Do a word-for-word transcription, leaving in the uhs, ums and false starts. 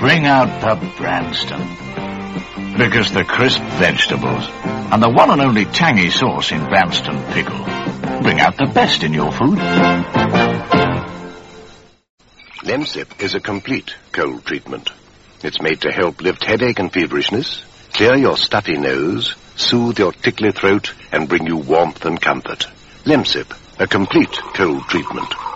bring out the Branston. Because the crisp vegetables and the one and only tangy sauce in Branston pickle bring out the best in your food. Lemsip is a complete cold treatment. It's made to help lift headache and feverishness, clear your stuffy nose, soothe your tickly throat, and bring you warmth and comfort. Lemsip, a complete cold treatment.